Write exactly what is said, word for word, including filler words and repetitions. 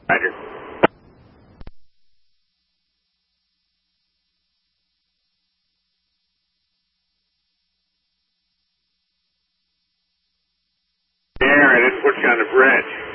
Roger. There, I didn't put you on the bridge.